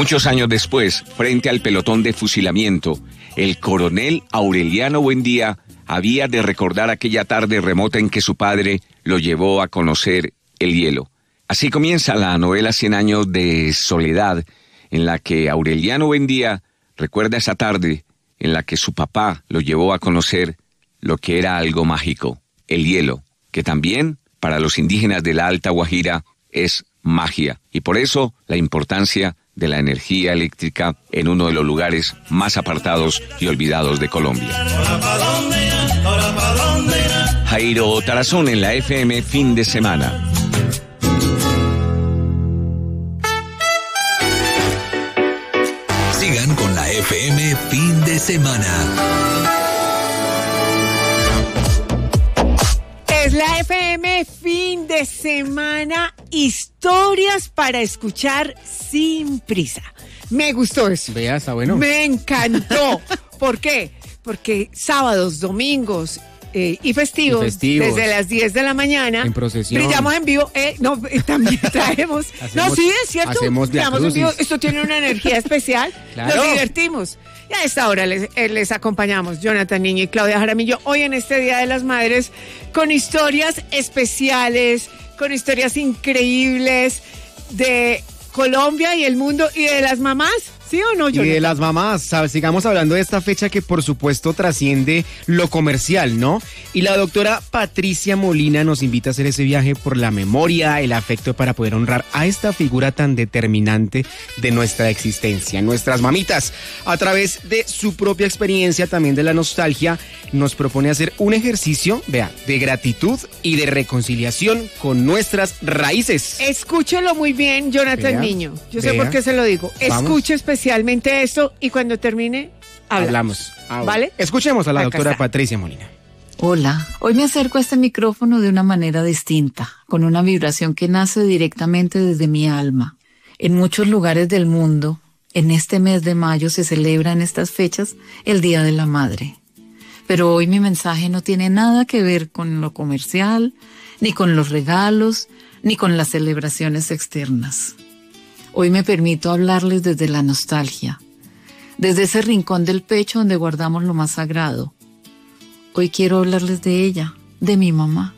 Muchos años después, frente al pelotón de fusilamiento, el coronel Aureliano Buendía había de recordar aquella tarde remota en que su padre lo llevó a conocer el hielo. Así comienza la novela 100 años de soledad, en la que Aureliano Buendía recuerda esa tarde en la que su papá lo llevó a conocer lo que era algo mágico, el hielo, que también para los indígenas de la Alta Guajira es magia, y por eso la importancia de la energía eléctrica en uno de los lugares más apartados y olvidados de Colombia. Jairo Tarazón en la FM Fin de Semana. Sigan con la FM Fin de Semana. Es la FM Fin de Semana, historias para escuchar sin prisa. Me gustó eso. Vea, está bueno. Me encantó. ¿Por qué? Porque sábados, domingos y festivos, desde las 10 de la mañana, en procesión, brillamos en vivo. También traemos. No, sí, es cierto. Hacemos brillamos en vivo. Esto tiene una energía especial. Claro. Nos divertimos. Y a esta hora les acompañamos Jonathan Niño y Claudia Jaramillo, hoy en este Día de las Madres, con historias especiales, con historias increíbles de Colombia y el mundo y de las mamás. ¿Sí o no, Jonathan? Y de las mamás, ¿sabes? Sigamos hablando de esta fecha que por supuesto trasciende lo comercial, ¿no? Y la doctora Patricia Molina nos invita a hacer ese viaje por la memoria, el afecto, para poder honrar a esta figura tan determinante de nuestra existencia. Nuestras mamitas, a través de su propia experiencia, también de la nostalgia, nos propone hacer un ejercicio, vea, de gratitud y de reconciliación con nuestras raíces. Escúchelo muy bien, Jonathan Niño. Yo sé por qué se lo digo. Escuche especialmente esto y cuando termine, hablamos. ¿Vale? Escuchemos a la doctora Patricia Molina. Hola, hoy me acerco a este micrófono de una manera distinta, con una vibración que nace directamente desde mi alma. En muchos lugares del mundo, en este mes de mayo se celebra en estas fechas el Día de la Madre. Pero hoy mi mensaje no tiene nada que ver con lo comercial, ni con los regalos, ni con las celebraciones externas. Hoy me permito hablarles desde la nostalgia, desde ese rincón del pecho donde guardamos lo más sagrado. Hoy quiero hablarles de ella, de mi mamá.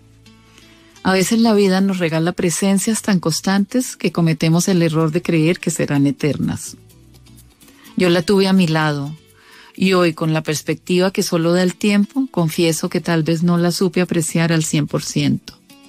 A veces la vida nos regala presencias tan constantes que cometemos el error de creer que serán eternas. Yo la tuve a mi lado y hoy, con la perspectiva que solo da el tiempo, confieso que tal vez no la supe apreciar al 100%.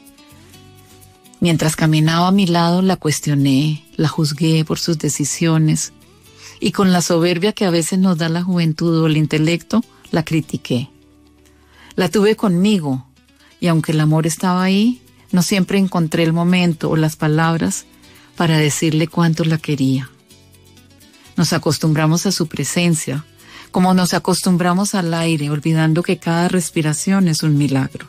Mientras caminaba a mi lado la cuestioné, la juzgué por sus decisiones y con la soberbia que a veces nos da la juventud o el intelecto, la critiqué. La tuve conmigo y aunque el amor estaba ahí, no siempre encontré el momento o las palabras para decirle cuánto la quería. Nos acostumbramos a su presencia, como nos acostumbramos al aire, olvidando que cada respiración es un milagro.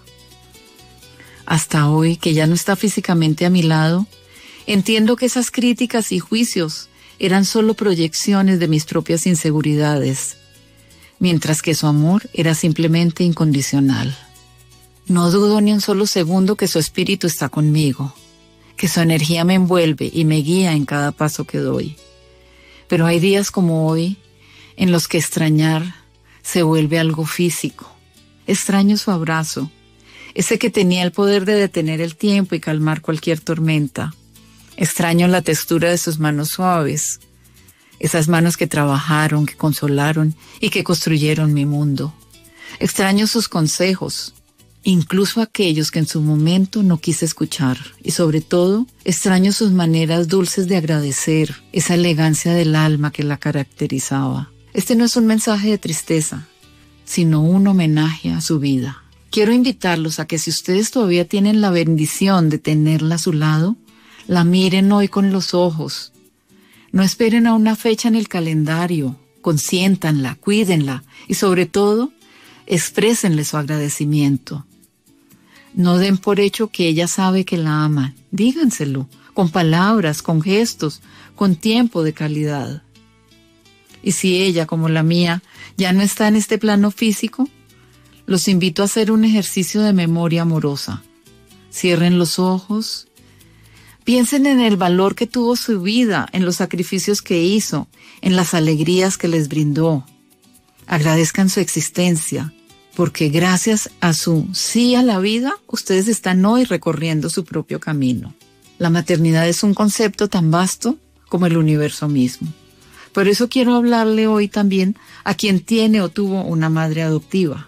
Hasta hoy, que ya no está físicamente a mi lado, entiendo que esas críticas y juicios eran solo proyecciones de mis propias inseguridades, mientras que su amor era simplemente incondicional. No dudo ni un solo segundo que su espíritu está conmigo, que su energía me envuelve y me guía en cada paso que doy. Pero hay días como hoy en los que extrañar se vuelve algo físico. Extraño su abrazo, ese que tenía el poder de detener el tiempo y calmar cualquier tormenta. Extraño la textura de sus manos suaves, esas manos que trabajaron, que consolaron y que construyeron mi mundo. Extraño sus consejos, incluso aquellos que en su momento no quise escuchar. Y sobre todo, extraño sus maneras dulces de agradecer, esa elegancia del alma que la caracterizaba. Este no es un mensaje de tristeza, sino un homenaje a su vida. Quiero invitarlos a que si ustedes todavía tienen la bendición de tenerla a su lado, la miren hoy con los ojos. No esperen a una fecha en el calendario, consiéntanla, cuídenla y sobre todo, exprésenle su agradecimiento. No den por hecho que ella sabe que la aman, díganselo, con palabras, con gestos, con tiempo de calidad. Y si ella, como la mía, ya no está en este plano físico, los invito a hacer un ejercicio de memoria amorosa. Cierren los ojos, Piensen en el valor que tuvo su vida, en los sacrificios que hizo, en las alegrías que les brindó. Agradezcan su existencia, porque gracias a su sí a la vida, ustedes están hoy recorriendo su propio camino. La maternidad es un concepto tan vasto como el universo mismo. Por eso quiero hablarle hoy también a quien tiene o tuvo una madre adoptiva.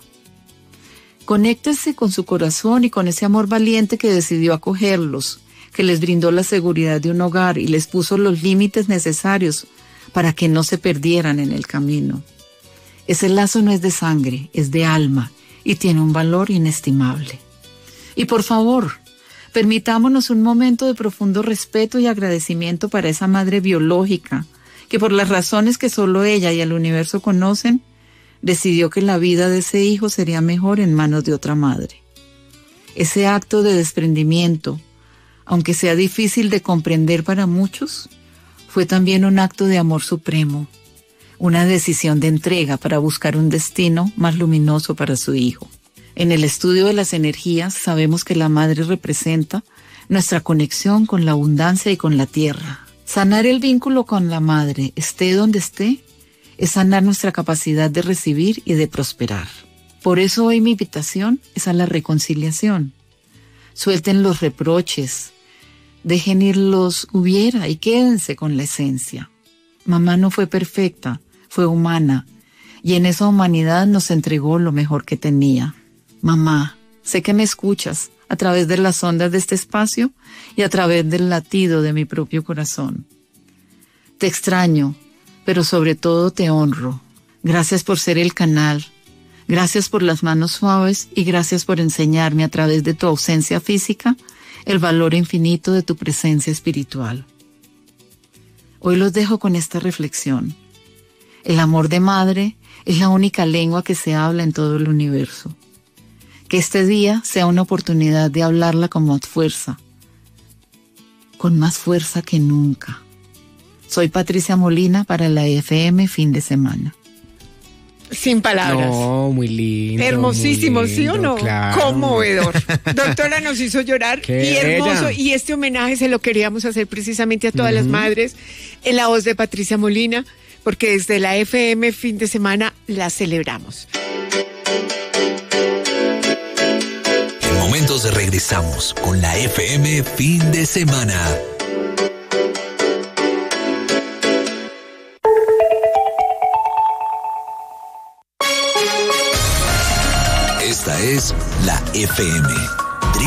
Conéctese con su corazón y con ese amor valiente que decidió acogerlos, que les brindó la seguridad de un hogar y les puso los límites necesarios para que no se perdieran en el camino. Ese lazo no es de sangre, es de alma y tiene un valor inestimable. Y por favor, permitámonos un momento de profundo respeto y agradecimiento para esa madre biológica que por las razones que solo ella y el universo conocen, decidió que la vida de ese hijo sería mejor en manos de otra madre. Ese acto de desprendimiento, aunque sea difícil de comprender para muchos, fue también un acto de amor supremo, una decisión de entrega para buscar un destino más luminoso para su hijo. En el estudio de las energías sabemos que la madre representa nuestra conexión con la abundancia y con la tierra. Sanar el vínculo con la madre, esté donde esté, es sanar nuestra capacidad de recibir y de prosperar. Por eso hoy mi invitación es a la reconciliación. Suelten los reproches, dejen ir los hubiera y quédense con la esencia. Mamá no fue perfecta, fue humana, y en esa humanidad nos entregó lo mejor que tenía. Mamá, sé que me escuchas a través de las ondas de este espacio y a través del latido de mi propio corazón. Te extraño, pero sobre todo te honro. Gracias por ser el canal, gracias por las manos suaves y gracias por enseñarme a través de tu ausencia física el valor infinito de tu presencia espiritual. Hoy los dejo con esta reflexión. El amor de madre es la única lengua que se habla en todo el universo. Que este día sea una oportunidad de hablarla con más fuerza que nunca. Soy Patricia Molina para la FM Fin de Semana. Sin palabras. No, muy lindo. Hermosísimo, muy ¿sí o lindo, no? claro. Conmovedor. Doctora, nos hizo llorar. Qué Y hermoso. bella. Y este homenaje se lo queríamos hacer precisamente a todas las madres en la voz de Patricia Molina, porque desde la FM Fin de Semana la celebramos. En momentos regresamos con la FM Fin de Semana. Esta es la FM.